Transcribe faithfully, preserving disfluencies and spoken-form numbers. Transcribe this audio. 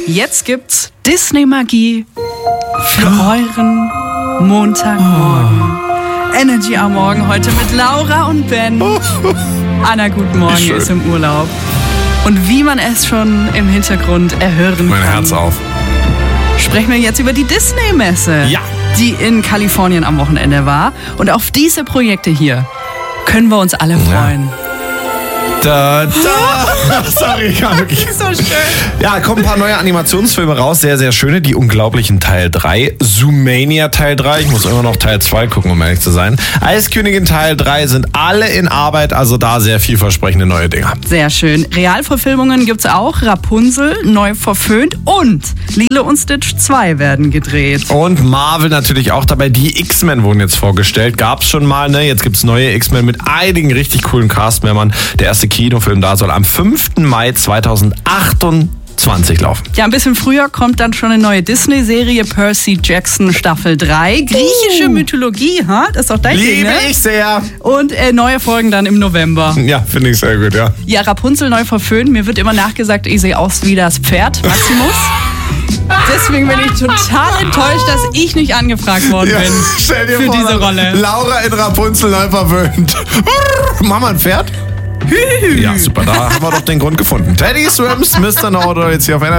Jetzt gibt's Disney-Magie für euren Montagmorgen. Oh. Energy am Morgen heute mit Laura und Ben. Oh. Anna, guten Morgen, ist im Urlaub. Und wie man es schon im Hintergrund erhören mein kann. Herz auf. Sprechen wir jetzt über die Disney-Messe, ja. die in Kalifornien am Wochenende war. Und auf diese Projekte hier können wir uns alle freuen. Ja. Da, da. Sorry, gar wirklich. So schön. Ja, kommen ein paar neue Animationsfilme raus, sehr, sehr schöne. Die Unglaublichen Teil drei, Zoomania Teil drei, ich muss immer noch Teil zwei gucken, um ehrlich zu sein. Eiskönigin Teil drei sind alle in Arbeit, also da sehr vielversprechende neue Dinger. Sehr schön. Realverfilmungen gibt's auch. Rapunzel, neu verföhnt und Lilo und Stitch zwei werden gedreht. Und Marvel natürlich auch dabei. Die X-Men wurden jetzt vorgestellt, gab's schon mal, ne? Jetzt gibt's neue X-Men mit einigen richtig coolen Castmembern. Der erste Kinofilm da soll am fünften Mai zweitausendachtundzwanzig laufen. Ja, ein bisschen früher kommt dann schon eine neue Disney-Serie, Percy Jackson Staffel drei. Griechische uh. Mythologie, ha? Das ist doch dein Liebe Ding, ne? ich sehr. Und äh, neue Folgen dann im November. Ja, finde ich sehr gut, ja. Ja, Rapunzel neu verföhnt. Mir wird immer nachgesagt, ich sehe aus wie das Pferd, Maximus. Deswegen bin ich total enttäuscht, dass ich nicht angefragt worden bin. Ja, stell dir für vor, diese Rolle. Laura in Rapunzel neu verwöhnt. Mama, ein Pferd? Ja, super, da haben wir doch den Grund gefunden. Teddy Swims, Mister No-Auto jetzt hier auf N R